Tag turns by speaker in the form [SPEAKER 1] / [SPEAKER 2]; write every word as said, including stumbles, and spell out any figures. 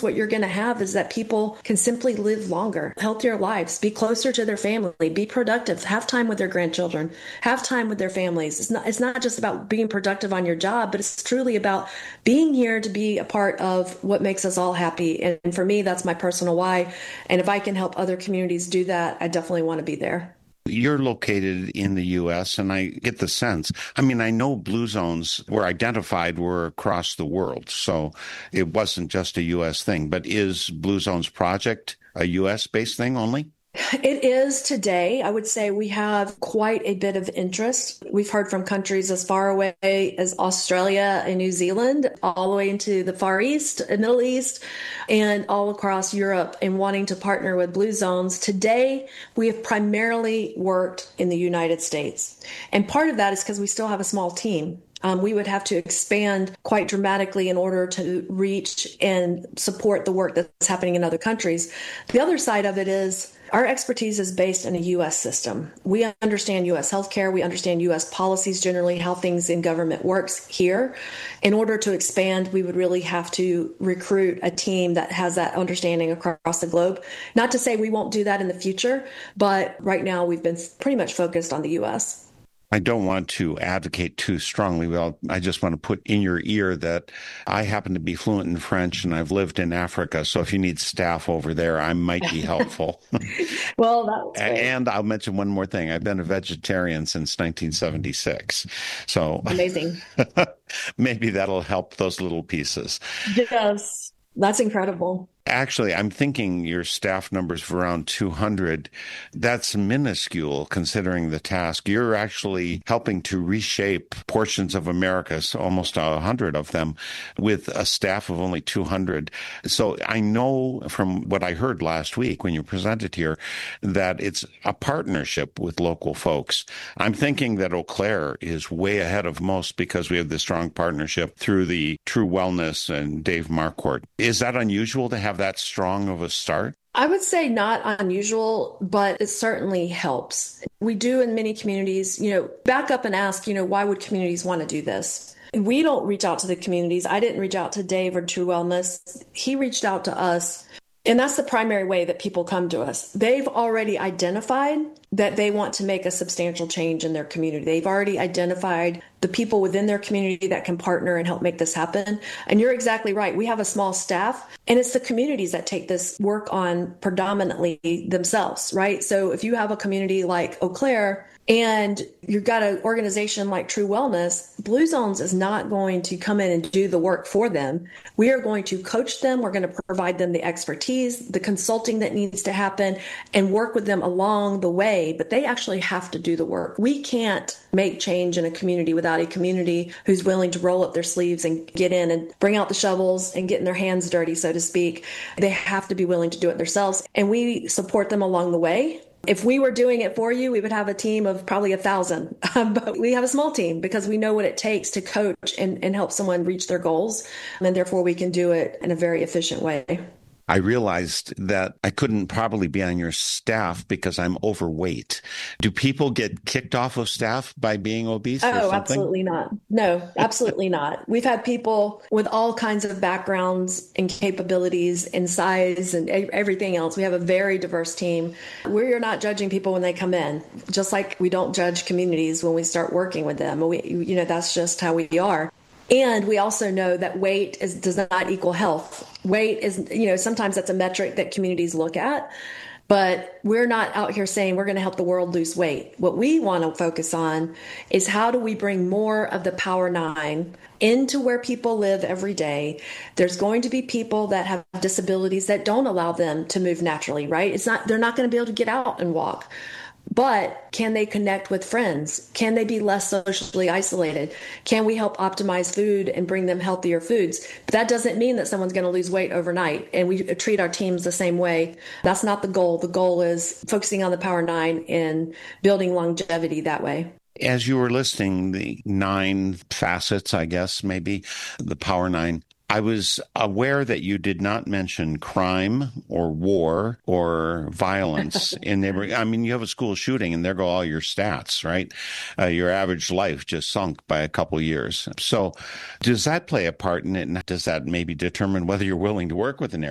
[SPEAKER 1] what you're going to have is that people can simply live longer, healthier lives, be closer to their family, be productive, have time with their grandchildren, have time with their families. It's not, it's not just about being productive on your job, but it's truly about being here to be a part of what makes us all happy. And for me, that's my personal why. And if I can help other communities do that, I definitely want to be there.
[SPEAKER 2] You're located in the U S, and I get the sense. I mean, I know Blue Zones were identified were across the world, so it wasn't just a U S thing. But is Blue Zones Project a U S-based thing only?
[SPEAKER 1] It is today. I would say we have quite a bit of interest. We've heard from countries as far away as Australia and New Zealand, all the way into the Far East, Middle East, and all across Europe, and wanting to partner with Blue Zones. Today, we have primarily worked in the United States. And part of that is because we still have a small team. Um, we would have to expand quite dramatically in order to reach and support the work that's happening in other countries. The other side of it is our expertise is based in a U S system. We understand U S healthcare. We understand U S policies generally, how things in government works here. In order to expand, we would really have to recruit a team that has that understanding across the globe. Not to say we won't do that in the future, but right now we've been pretty much focused on the U S.
[SPEAKER 2] I don't want to advocate too strongly. Well, I just want to put in your ear that I happen to be fluent in French and I've lived in Africa. So if you need staff over there, I might be helpful.
[SPEAKER 1] Well, that's great.
[SPEAKER 2] And I'll mention one more thing. I've been a vegetarian since nineteen seventy-six. So
[SPEAKER 1] amazing.
[SPEAKER 2] Maybe that'll help those little pieces.
[SPEAKER 1] Yes, that's incredible.
[SPEAKER 2] Actually, I'm thinking your staff numbers of around two hundred. That's minuscule considering the task. You're actually helping to reshape portions of America, so almost one hundred of them, with a staff of only two hundred. So I know from what I heard last week when you presented here that it's a partnership with local folks. I'm thinking that Eau Claire is way ahead of most because we have this strong partnership through the True Wellness and Dave Marquardt. Is that unusual to have that strong of a start?
[SPEAKER 1] I would say not unusual, but it certainly helps. We do in many communities, you know, back up and ask, you know, why would communities want to do this? We don't reach out to the communities. I didn't reach out to Dave or True Wellness. He reached out to us. And that's the primary way that people come to us. They've already identified that they want to make a substantial change in their community. They've already identified the people within their community that can partner and help make this happen. And you're exactly right. We have a small staff, and it's the communities that take this work on predominantly themselves, right? So if you have a community like Eau Claire, and you've got an organization like True Wellness, Blue Zones is not going to come in and do the work for them. We are going to coach them. We're going to provide them the expertise, the consulting that needs to happen, and work with them along the way. But they actually have to do the work. We can't make change in a community without a community who's willing to roll up their sleeves and get in and bring out the shovels and getting their hands dirty, so to speak. They have to be willing to do it themselves. And we support them along the way. If we were doing it for you, we would have a team of probably a thousand, um, but we have a small team because we know what it takes to coach and, and help someone reach their goals. And therefore we can do it in a very efficient way.
[SPEAKER 2] I realized that I couldn't probably be on your staff because I'm overweight. Do people get kicked off of staff by being obese?
[SPEAKER 1] Oh,
[SPEAKER 2] or something?
[SPEAKER 1] Absolutely not. No, absolutely not. We've had people with all kinds of backgrounds and capabilities and size and everything else. We have a very diverse team. We're not judging people when they come in, just like we don't judge communities when we start working with them. We, you know, that's just how we are. And we also know that weight is, does not equal health. Weight is, you know, sometimes that's a metric that communities look at, but we're not out here saying we're going to help the world lose weight. What we want to focus on is how do we bring more of the Power Nine into where people live every day. There's going to be people that have disabilities that don't allow them to move naturally, right? It's not, they're not going to be able to get out and walk. But can they connect with friends? Can they be less socially isolated? Can we help optimize food and bring them healthier foods? But that doesn't mean that someone's going to lose weight overnight. And we treat our teams the same way. That's not the goal. The goal is focusing on the Power Nine and building longevity that way.
[SPEAKER 2] As you were listing the nine facets, I guess, maybe, the Power Nine, I was aware that you did not mention crime or war or violence in neighboring. I mean, you have a school shooting and there go all your stats, right? Uh, your average life just sunk by a couple years. So does that play a part in it? And does that maybe determine whether you're willing to work with an area?